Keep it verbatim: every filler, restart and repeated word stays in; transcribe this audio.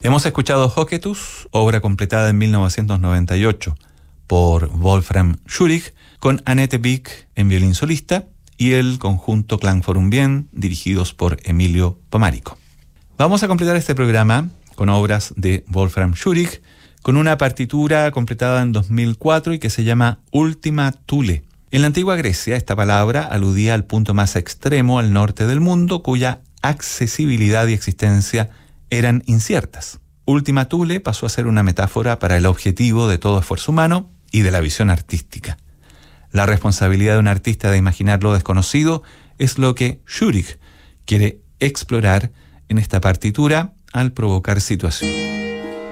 Hemos escuchado Hochetus, obra completada en mil novecientos noventa y ocho por Wolfram Schürich, con Annette Wick en violín solista y el conjunto Klangforum Wien, dirigidos por Emilio Pomarico. Vamos a completar este programa con obras de Wolfram Schürich, con una partitura completada en dos mil cuatro y que se llama Ultima Thule. En la antigua Grecia, esta palabra aludía al punto más extremo al norte del mundo, cuya accesibilidad y existencia eran inciertas. Ultima Thule pasó a ser una metáfora para el objetivo de todo esfuerzo humano y de la visión artística. La responsabilidad de un artista de imaginar lo desconocido es lo que Schürich quiere explorar en esta partitura al provocar situaciones.